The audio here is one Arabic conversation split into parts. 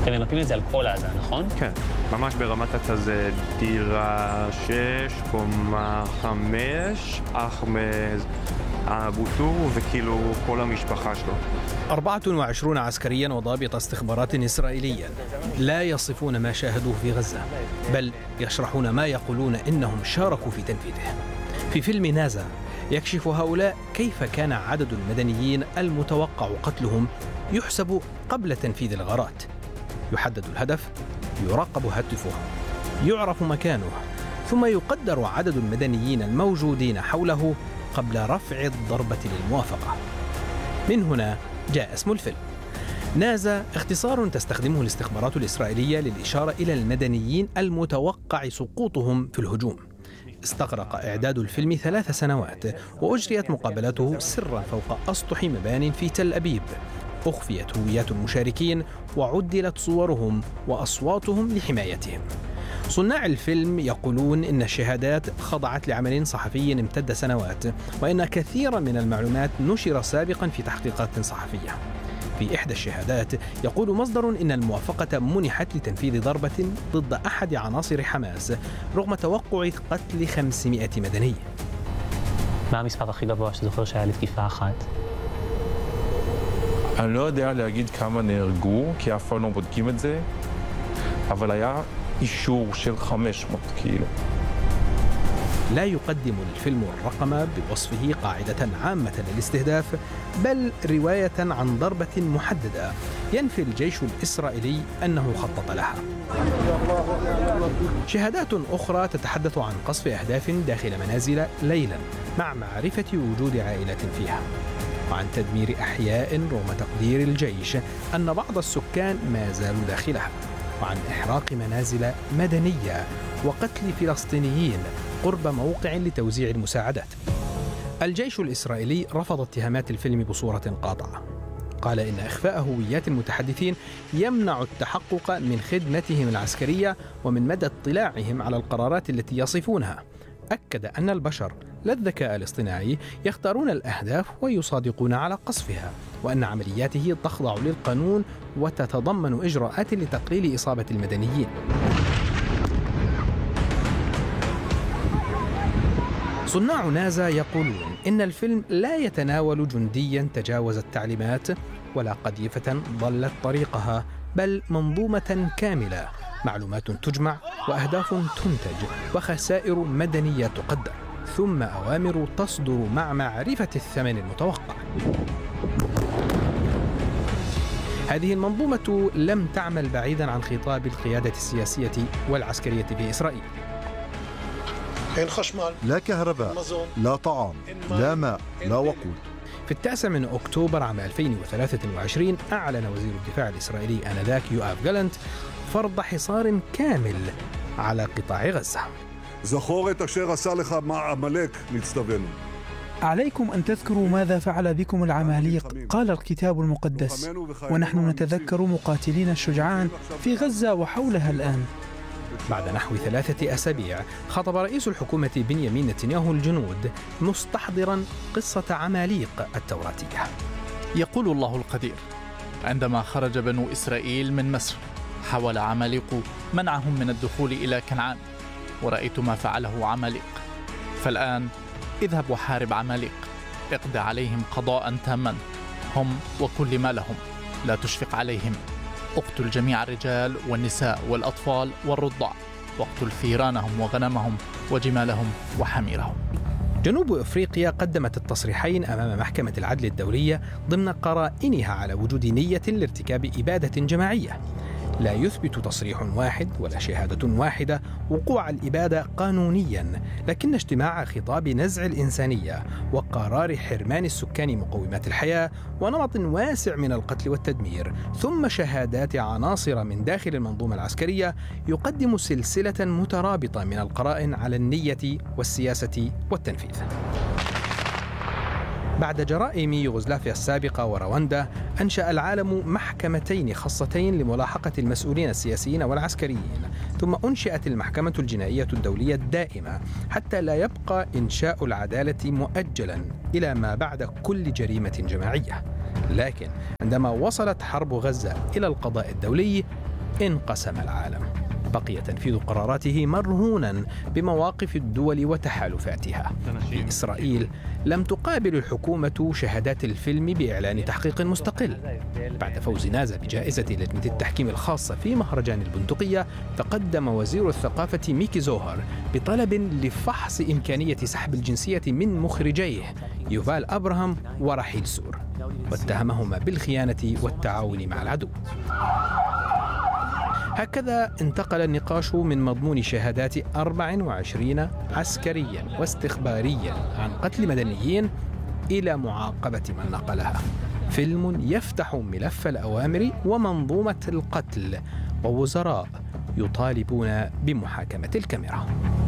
אתם ממפים את זה על כל עזה, נכון? כן, ממש ברמת התזה, דירה 6, קומה 5, אחמד אבו טור וכאילו כל המשפחה שלו. 24 عسكريا وضابط استخبارات إسرائيليا لا يصفون ما شاهدوه في غزة، بل يشرحون ما يقولون إنهم شاركوا في تنفيذه. في فيلم نازا يكشف هؤلاء كيف كان عدد المدنيين المتوقع قتلهم يحسب قبل تنفيذ الغارات. يحدد الهدف، يراقب هاتفه، يعرف مكانه، ثم يقدر عدد المدنيين الموجودين حوله قبل رفع الضربة للموافقة. من هنا جاء اسم الفيلم. نازا اختصار تستخدمه الاستخبارات الإسرائيلية للإشارة إلى المدنيين المتوقع سقوطهم في الهجوم. استغرق إعداد الفيلم 3 سنوات، وأجريت مقابلته سرا فوق أسطح مبان في تل أبيب. أخفيت هويات المشاركين وعدلت صورهم وأصواتهم لحمايتهم. صناع الفيلم يقولون إن الشهادات خضعت لعمل صحفي امتد سنوات، وإن كثيرا من المعلومات نشر سابقا في تحقيقات صحفية. في إحدى الشهادات يقول مصدر إن الموافقة منحت لتنفيذ ضربة ضد أحد عناصر حماس رغم توقع قتل 500 مدني. מה המספר הכי גבוה שזוכר שהיה לתקיפה אחת? אני לא יודע להגיד כמה נהרגו, כי אף פעם לא בודקים את זה, אבל היה אישור של 500 כאילו. لا يقدم الفيلم الرقم بوصفه قاعدة عامة للاستهداف، بل رواية عن ضربة محددة ينفي الجيش الإسرائيلي أنه خطط لها. شهادات أخرى تتحدث عن قصف أهداف داخل منازل ليلا مع معرفة وجود عائلة فيها، وعن تدمير أحياء رغم تقدير الجيش أن بعض السكان ما زالوا داخلها، وعن إحراق منازل مدنية وقتل فلسطينيين قرب موقع لتوزيع المساعدات. الجيش الإسرائيلي رفض اتهامات الفيلم بصورة قاطعة. قال إن إخفاء هويات المتحدثين يمنع التحقق من خدمتهم العسكرية ومن مدى اطلاعهم على القرارات التي يصفونها. أكد أن البشر لا الذكاء الاصطناعي يختارون الأهداف ويصادقون على قصفها، وأن عملياته تخضع للقانون وتتضمن إجراءات لتقليل إصابة المدنيين. صناع نازا يقولون إن الفيلم لا يتناول جنديا تجاوز التعليمات ولا قذيفة ضلت طريقها، بل منظومة كاملة، معلومات تجمع وأهداف تنتج وخسائر مدنية تقدر، ثم أوامر تصدر مع معرفة الثمن المتوقع. هذه المنظومة لم تعمل بعيدا عن خطاب القيادة السياسية والعسكرية في إسرائيل. لا كهرباء، لا طعام، لا ماء، لا وقود. في 9 أكتوبر عام 2023 أعلن وزير الدفاع الإسرائيلي آنذاك يؤاف جالنت فرض حصار كامل على قطاع غزة. זכור את אשר עשה לך עמלק נצטווינו. عليكم أن تذكروا ماذا فعل بكم العماليق، قال الكتاب المقدس، ونحن نتذكر مقاتلين الشجعان في غزة وحولها الآن. بعد نحو 3 أسابيع خطب رئيس الحكومة بنيامين نتنياهو الجنود مستحضرا قصة عماليق التوراتية. يقول الله القدير: عندما خرج بنو إسرائيل من مصر حاول عماليق منعهم من الدخول إلى كنعان، ورأيت ما فعله عماليق. فالآن اذهب وحارب عماليق، اقضي عليهم قضاء تاما، هم وكل ما لهم، لا تشفق عليهم، اقتل جميع الرجال والنساء والأطفال والرضع، واقتل ثيرانهم وغنمهم وجمالهم وحميرهم. جنوب أفريقيا قدمت التصريحين أمام محكمة العدل الدولية ضمن قرائنها على وجود نية لارتكاب إبادة جماعية. لا يثبت تصريح واحد ولا شهادة واحدة وقوع الإبادة قانونيا، لكن اجتماع خطاب نزع الإنسانية وقرار حرمان السكان مقومات الحياة ونمط واسع من القتل والتدمير، ثم شهادات عناصر من داخل المنظومة العسكرية يقدم سلسلة مترابطة من القرائن على النية والسياسة والتنفيذ. بعد جرائم يوغوسلافيا السابقة ورواندا، أنشأ العالم محكمتين خاصتين لملاحقة المسؤولين السياسيين والعسكريين، ثم أنشئت المحكمة الجنائية الدولية الدائمة حتى لا يبقى إنشاء العدالة مؤجلا إلى ما بعد كل جريمة جماعية. لكن عندما وصلت حرب غزة إلى القضاء الدولي انقسم العالم. بقي تنفيذ قراراته مرهونا بمواقف الدول وتحالفاتها. في إسرائيل لم تقابل الحكومة شهادات الفيلم بإعلان تحقيق مستقل. بعد فوز نازا بجائزة لجنة التحكيم الخاصة في مهرجان البندقية، تقدم وزير الثقافة ميكي زوهر بطلب لفحص إمكانية سحب الجنسية من مخرجيه يوفال أبراهام ورحيل سور، واتهمهما بالخيانة والتعاون مع العدو. هكذا انتقل النقاش من مضمون شهادات 24 عسكريا واستخباريا عن قتل مدنيين إلى معاقبة من نقلها. فيلم يفتح ملف الأوامر ومنظومة القتل، ووزراء يطالبون بمحاكمة الكاميرا.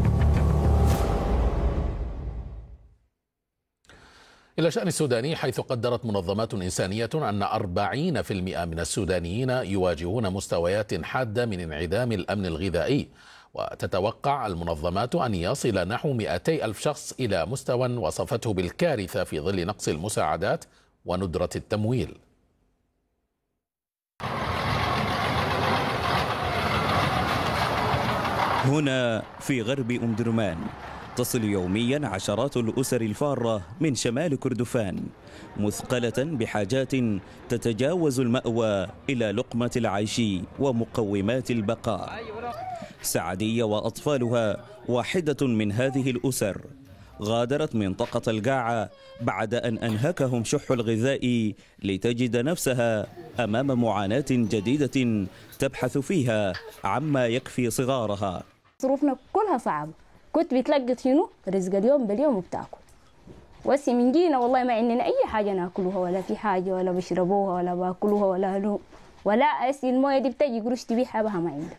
إلى شأن السوداني، حيث قدرت منظمات إنسانية أن 40% من السودانيين يواجهون مستويات حادة من انعدام الأمن الغذائي، وتتوقع المنظمات أن يصل نحو 200 ألف شخص إلى مستوى وصفته بالكارثة في ظل نقص المساعدات وندرة التمويل. هنا في غرب أم درمان تصل يوميا عشرات الأسر الفارة من شمال كردفان مثقلة بحاجات تتجاوز المأوى إلى لقمة العيش ومقومات البقاء. سعدية وأطفالها واحدة من هذه الأسر، غادرت منطقة القاعة بعد أن أنهكهم شح الغذاء لتجد نفسها أمام معاناة جديدة تبحث فيها عما يكفي صغارها. ظروفنا كلها صعبة، كنت بتلقط شنو رزق اليوم باليوم وبتاكل، وسي من جينا والله ما عندنا أي حاجة ناكلوها، ولا في حاجة ولا بشربوها ولا باكلوها ولا له، ولا أسي الموية دي بتجي قروش تبيعها بها ما عندك.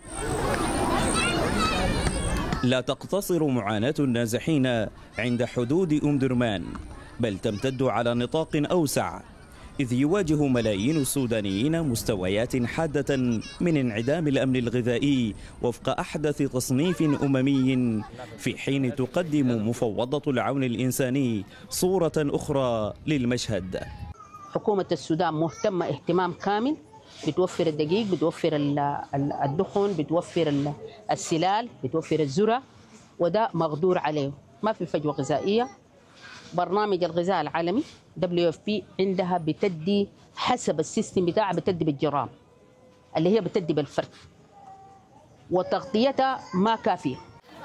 لا تقتصر معاناة النازحين عند حدود أم درمان، بل تمتد على نطاق أوسع، إذ يواجه ملايين السودانيين مستويات حادة من انعدام الأمن الغذائي وفق أحدث تصنيف أممي، في حين تقدم مفوضة العون الإنساني صورة أخرى للمشهد. حكومة السودان مهتمة اهتمام كامل، بتوفر الدقيق، بتوفر الدخن، بتوفر السلال، بتوفر الذرة، وده مقدور عليه، ما في فجوة غذائية. برنامج الغذاء العالمي WFP عندها بتدي حسب السيستم بتاعها، بتدي بالجرام اللي هي بتدي بالفرد، وتغطيتها ما كافية.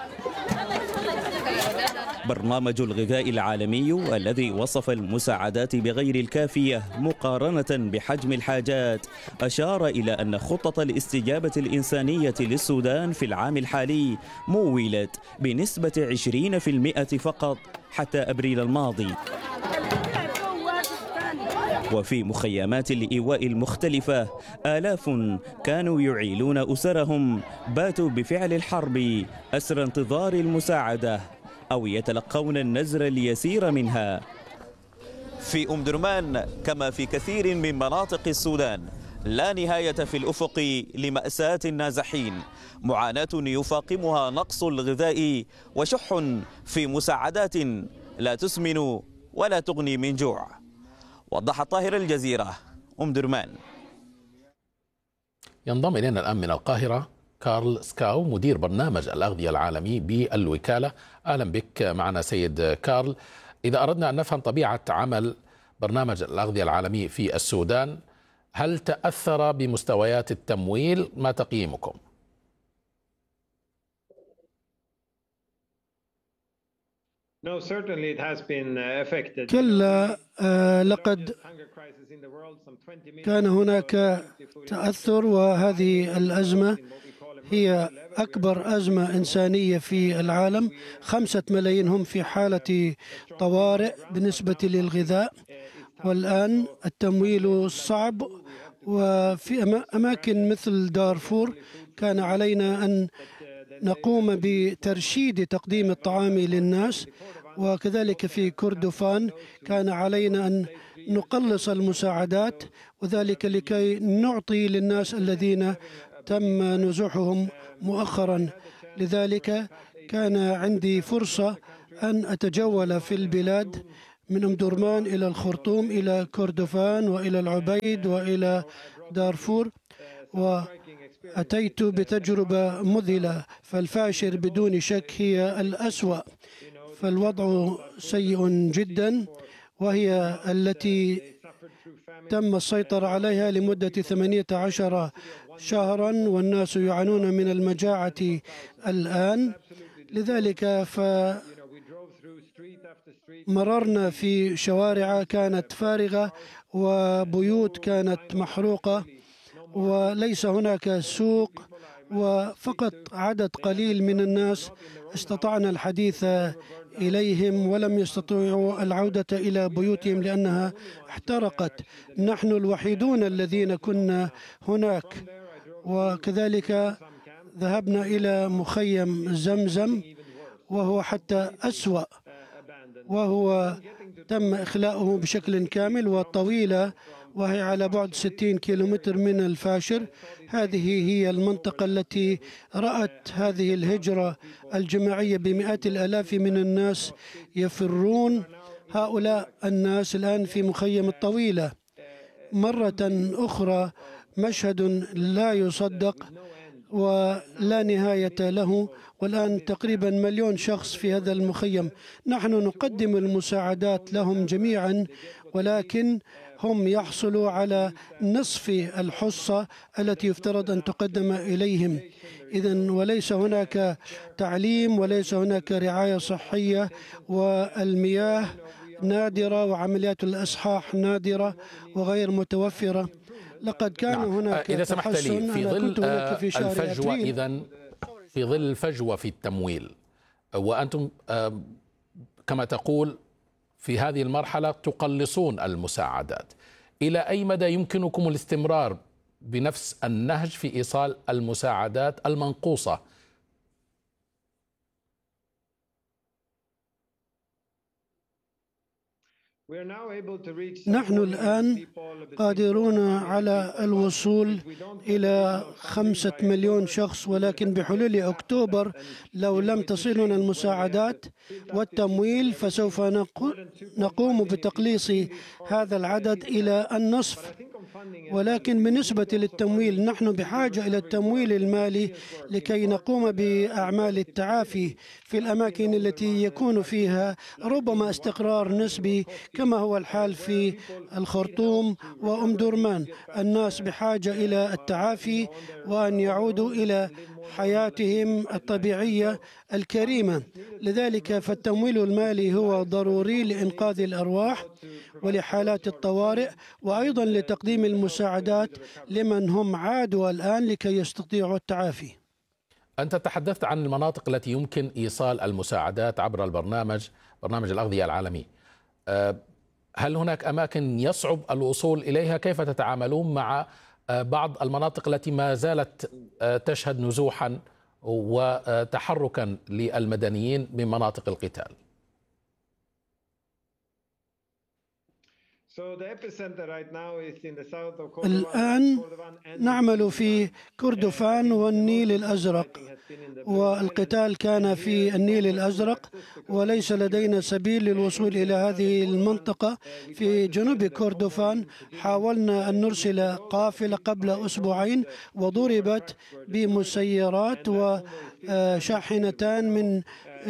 برنامج الغذاء العالمي الذي وصف المساعدات بغير الكافية مقارنة بحجم الحاجات، أشار إلى أن خطة الاستجابة الإنسانية للسودان في العام الحالي مولت بنسبة 20% فقط حتى أبريل الماضي. وفي مخيمات الإيواء المختلفة آلاف كانوا يعيلون أسرهم باتوا بفعل الحرب أسر انتظار المساعدة أو يتلقون النزر اليسير منها. في أم درمان كما في كثير من مناطق السودان لا نهاية في الأفق لمأساة النازحين، معاناة يفاقمها نقص الغذاء وشح في مساعدات لا تسمن ولا تغني من جوع. وضح طاهر، الجزيرة، أم درمان. ينضم إلينا الآن من القاهرة كارل سكاو، مدير برنامج الأغذية العالمي بالوكالة. أهلا بك معنا سيد كارل. إذا أردنا أن نفهم طبيعة عمل برنامج الأغذية العالمي في السودان، هل تأثر بمستويات التمويل؟ ما تقييمكم؟ كلا، لقد كان هناك تأثر، وهذه الأزمة هي أكبر أزمة إنسانية في العالم. 5 ملايين هم في حالة طوارئ بالنسبة للغذاء، والآن التمويل صعب. وفي أماكن مثل دارفور كان علينا أن نقوم بترشيد تقديم الطعام للناس، وكذلك في كردفان كان علينا أن نقلص المساعدات، وذلك لكي نعطي للناس الذين تم نزوحهم مؤخرا. لذلك كان عندي فرصة أن أتجول في البلاد من أم درمان إلى الخرطوم إلى كردفان وإلى العبيد وإلى دارفور، أتيت بتجربة مذهلة، فالفاشر بدون شك هي الأسوأ، فالوضع سيء جدا، وهي التي تم السيطرة عليها لمدة 18 شهرا، والناس يعانون من المجاعة الآن. لذلك مررنا في شوارع كانت فارغة وبيوت كانت محروقة، وليس هناك سوق، وفقط عدد قليل من الناس استطعنا الحديث إليهم، ولم يستطيعوا العودة إلى بيوتهم لأنها احترقت. نحن الوحيدون الذين كنا هناك. وكذلك ذهبنا إلى مخيم زمزم، وهو حتى أسوأ، وهو تم إخلاؤه بشكل كامل، وطويلة، وهي على بعد 60 كيلومتر من الفاشر. هذه هي المنطقة التي رأت هذه الهجرة الجماعية بمئات الآلاف من الناس يفرون. هؤلاء الناس الآن في مخيم الطويلة. مرة أخرى مشهد لا يصدق ولا نهاية له، والآن تقريبا 1,000,000 شخص في هذا المخيم. نحن نقدم المساعدات لهم جميعا، ولكن هم يحصلوا على نصف الحصة التي يفترض أن تقدم إليهم. إذن وليس هناك تعليم، وليس هناك رعاية صحية، والمياه نادرة، وعمليات الإصحاح نادرة وغير متوفرة. لقد كان هناك إذا سمحت لي، في ظل الفجوة، إذن في ظل الفجوة في التمويل، وأنتم كما تقول في هذه المرحلة تقلصون المساعدات، إلى أي مدى يمكنكم الاستمرار بنفس النهج في إيصال المساعدات المنقوصة؟ نحن الآن قادرون على الوصول إلى 5 مليون شخص، ولكن بحلول أكتوبر لو لم تصلنا المساعدات والتمويل فسوف نقوم بتقليص هذا العدد إلى النصف. ولكن بالنسبة للتمويل، نحن بحاجة إلى التمويل المالي لكي نقوم بأعمال التعافي في الأماكن التي يكون فيها ربما استقرار نسبي، كما هو الحال في الخرطوم وأم درمان. الناس بحاجة إلى التعافي وأن يعودوا إلى حياتهم الطبيعية الكريمة. لذلك فالتمويل المالي هو ضروري لإنقاذ الأرواح ولحالات الطوارئ، وأيضا لتقديم المساعدات لمن هم عادوا الآن لكي يستطيعوا التعافي. أنت تحدثت عن المناطق التي يمكن إيصال المساعدات عبر برنامج الأغذية العالمي. هل هناك أماكن يصعب الوصول إليها؟ كيف تتعاملون مع بعض المناطق التي ما زالت تشهد نزوحا وتحركا للمدنيين من مناطق القتال؟ الآن نعمل في كردفان والنيل الأزرق، والقتال كان في النيل الأزرق، وليس لدينا سبيل للوصول إلى هذه المنطقة. في جنوب كردفان حاولنا أن نرسل قافلة قبل أسبوعين، وضربت بمسيرات وشاحنتان من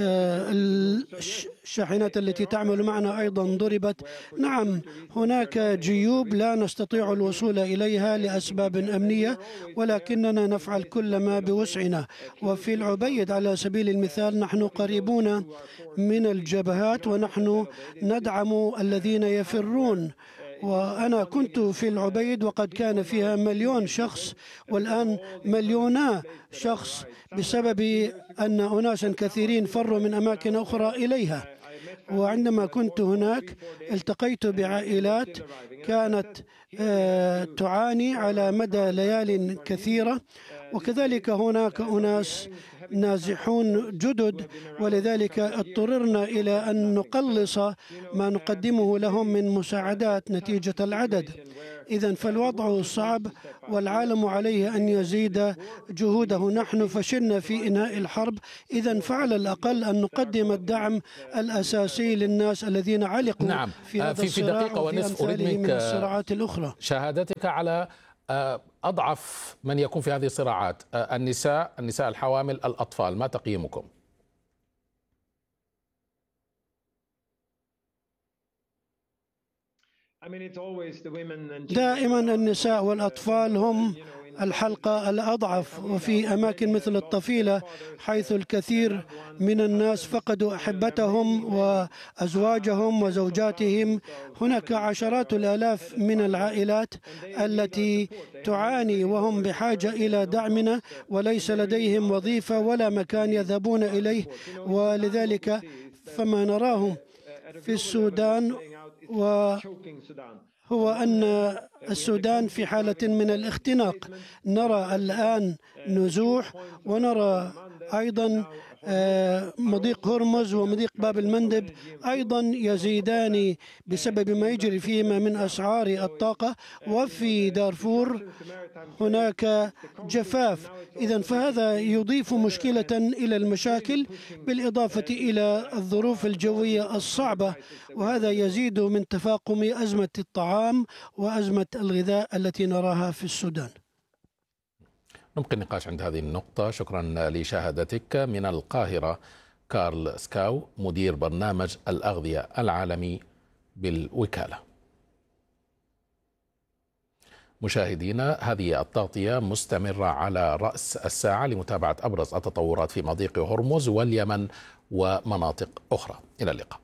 الشاحنات التي تعمل معنا أيضا ضربت. نعم، هناك جيوب لا نستطيع الوصول إليها لأسباب أمنية، ولكننا نفعل كل ما بوسعنا. وفي العبيد على سبيل المثال نحن قريبون من الجبهات، ونحن ندعم الذين يفرون. وأنا كنت في العبيد وقد كان فيها 1,000,000 شخص، والآن 2,000,000 شخص بسبب أن أناسا كثيرين فروا من أماكن أخرى إليها. وعندما كنت هناك التقيت بعائلات كانت تعاني على مدى ليال كثيرة، وكذلك هناك أناس نازحون جدد، ولذلك اضطررنا إلى أن نقلص ما نقدمه لهم من مساعدات نتيجة العدد. إذن فالوضع صعب، والعالم عليه أن يزيد جهوده. نحن فشلنا في إنهاء الحرب، إذن فعلى الأقل أن نقدم الدعم الأساسي للناس الذين علقوا في هذا الصراع وفي أمثاله من الصراعات الأخرى. شهادتك على أضعف من يكون في هذه الصراعات النساء الحوامل، الأطفال، ما تقييمكم؟ دائما النساء والأطفال هم الحلقة الأضعف، وفي أماكن مثل الطفيلة حيث الكثير من الناس فقدوا أحبتهم وأزواجهم وزوجاتهم، هناك عشرات الآلاف من العائلات التي تعاني وهم بحاجة إلى دعمنا، وليس لديهم وظيفة ولا مكان يذهبون إليه، ولذلك فما نراه في السودان هو أن السودان في حالة من الاختناق. نرى الآن نزوح، ونرى أيضا مضيق هرمز ومضيق باب المندب أيضا يزيدان بسبب ما يجري فيهما من أسعار الطاقة، وفي دارفور هناك جفاف. إذن فهذا يضيف مشكلة إلى المشاكل بالإضافة إلى الظروف الجوية الصعبة، وهذا يزيد من تفاقم أزمة الطعام وأزمة الغذاء التي نراها في السودان. نبقي النقاش عند هذه النقطة. شكرا لشهادتك. من القاهرة كارل سكاو، مدير برنامج الأغذية العالمي بالوكالة. مشاهدينا، هذه التغطية مستمرة على رأس الساعة لمتابعة أبرز التطورات في مضيق هرمز واليمن ومناطق أخرى. إلى اللقاء.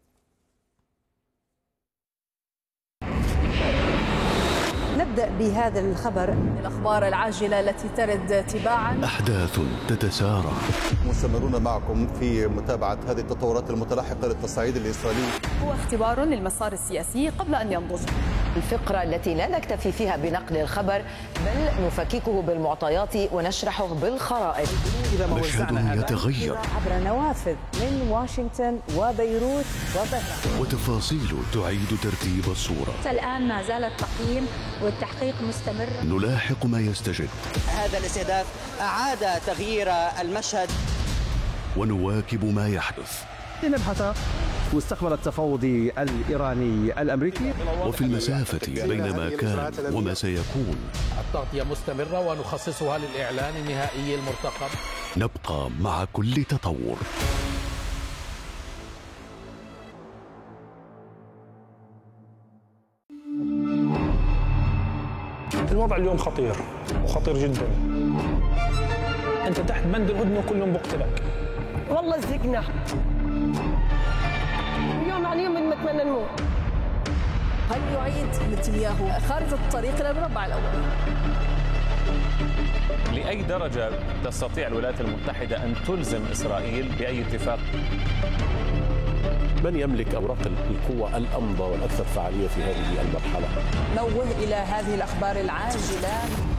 نبدأ بهذا الخبر، الأخبار العاجلة التي ترد تباعا. أحداث تتسارع. مستمرون معكم في متابعة هذه التطورات المتلاحقة للتصعيد الإسرائيلي. هو اختبار للمسار السياسي قبل أن ينضج. الفقرة التي لا نكتفي فيها بنقل الخبر، بل نفككه بالمعطيات ونشرحه بالخرائط. مشهد يتغير عبر نوافذ من واشنطن وبيروت وطهران، وتفاصيل تعيد ترتيب الصورة. الآن ما زال التقييم والتحقيق مستمر. نلاحق ما يستجد. هذا الاستهداف أعاد تغيير المشهد، ونواكب ما يحدث. لنبحث مستقبل التفاوض الإيراني الأمريكي. وفي المسافة بين ما كان وما سيكون. التغطية مستمرة ونخصصها للإعلان النهائي المرتقب. نبقى مع كل تطور. الوضع اليوم خطير وخطير جدا. انت تحت بند الهدنه وكلهم بقتلك. والله زهقنا اليوم عن يوم نتمنى نموت. هل يعيد نتنياهو خارطة الطريق إلى المربع الأول؟ لأي درجة تستطيع الولايات المتحدة أن تلزم إسرائيل بأي اتفاق؟ من يملك أوراق القوة الأمضى والأكثر فعالية في هذه المرحلة؟ نوه إلى هذه الأخبار العاجلة.